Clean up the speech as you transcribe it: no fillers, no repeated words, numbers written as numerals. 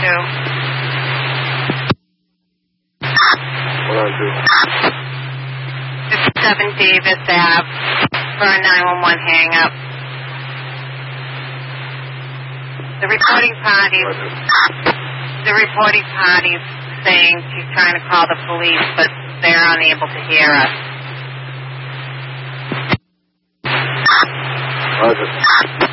57 Davis Ave for a 911 hang-up. The reporting party's saying she's trying to call the police, but they're unable to hear us. Roger.